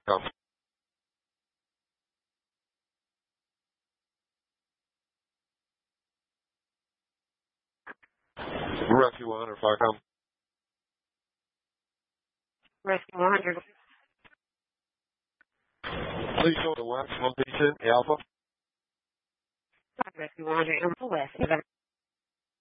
Come. Rescue 100, fire come. Rescue 100. Please show the west location, Alpha. Rescue 100, West.